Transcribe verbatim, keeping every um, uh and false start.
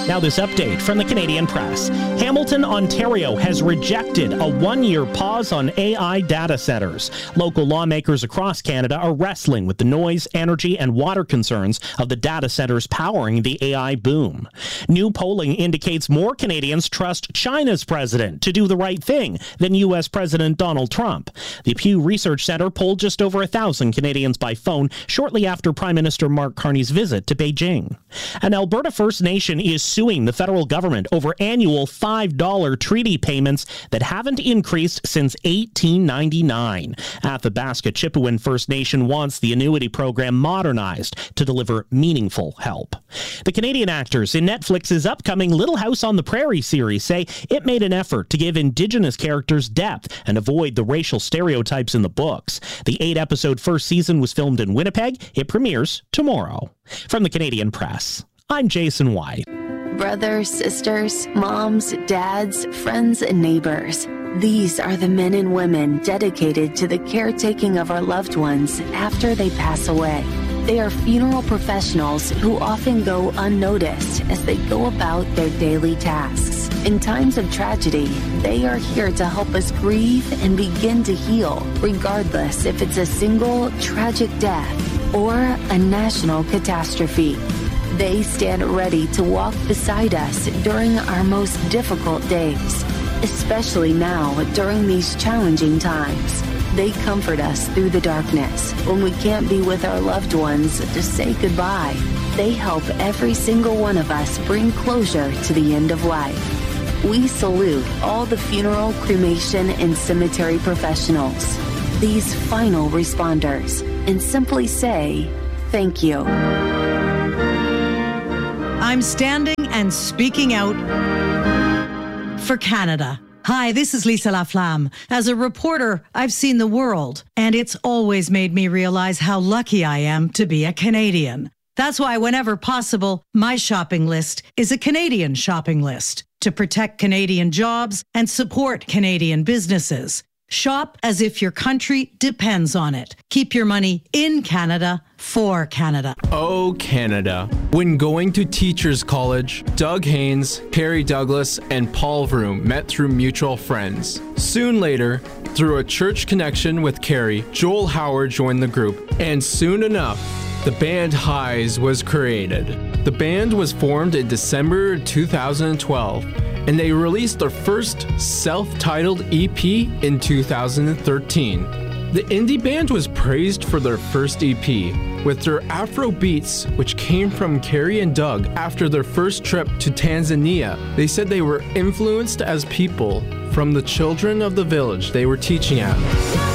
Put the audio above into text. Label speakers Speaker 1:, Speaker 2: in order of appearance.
Speaker 1: Now this update from the Canadian Press. Hamilton, Ontario has rejected a one-year pause on A I data centers. Local lawmakers across Canada are wrestling with the noise, energy, and water concerns of the data centers powering the A I boom. New polling indicates more Canadians trust China's president to do the right thing than U S President Donald Trump. The Pew Research Center polled just over a thousand Canadians by phone shortly after Prime Minister Mark Carney's visit to Beijing. An Alberta First Nation is suing the federal government over annual five dollars treaty payments that haven't increased since eighteen ninety-nine. Athabasca Chipewyan First Nation wants the annuity program modernized to deliver meaningful help. The Canadian actors in Netflix's upcoming Little House on the Prairie series say it made an effort to give Indigenous characters depth and avoid the racial stereotypes in the books. The eight-episode first season was filmed in Winnipeg. It premieres tomorrow. From the Canadian Press, I'm Jason White.
Speaker 2: Brothers, sisters, moms, dads, friends, and neighbors. These are the men and women dedicated to the caretaking of our loved ones after they pass away. They are funeral professionals who often go unnoticed as they go about their daily tasks. In times of tragedy, they are here to help us grieve and begin to heal, regardless if it's a single tragic death or a national catastrophe. They stand ready to walk beside us during our most difficult days, especially now during these challenging times. They comfort us through the darkness when we can't be with our loved ones to say goodbye. They help every single one of us bring closure to the end of life. We salute all the funeral, cremation, and cemetery professionals, these final responders, and simply say thank you.
Speaker 3: I'm standing and speaking out for Canada. Hi, this is Lisa Laflamme. As a reporter, I've seen the world, and it's always made me realize how lucky I am to be a Canadian. That's why whenever possible, my shopping list is a Canadian shopping list to protect Canadian jobs and support Canadian businesses. Shop as if your country depends on it. Keep your money in Canada for Canada.
Speaker 4: Oh, Canada. When going to Teachers College, Doug Haynes, Carrie Douglas, and Paul Vroom met through mutual friends. Soon later, through a church connection with Carrie, Joel Howard joined the group, and soon enough, the band Highs was created. The band was formed in December two thousand twelve, and they released their first self-titled E P in two thousand thirteen. The indie band was praised for their first E P, with their Afro beats, which came from Carrie and Doug after their first trip to Tanzania. They said they were influenced as people from the children of the village they were teaching at.